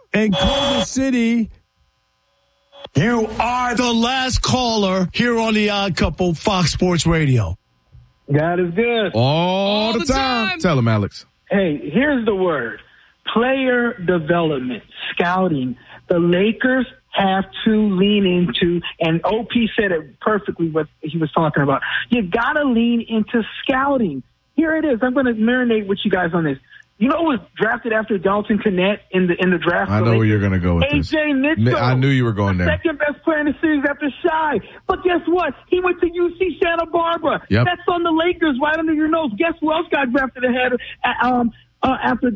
in Culver City. You are the last caller here on The Odd Couple, Fox Sports Radio. God is good. All the time. Tell him, Alex. Hey, here's the word. Player development, scouting. The Lakers have to lean into, and OP said it perfectly what he was talking about. You got to lean into scouting. Here it is. I'm going to marinate with you guys on this. You know who was drafted after Dalton Knecht in the draft? I know where you're going to go with this. A.J. Mitchell. I knew you were going there. Second best player in the series after Shai. But guess what? He went to UC Santa Barbara. Yep. That's on the Lakers right under your nose. Guess who else got drafted ahead after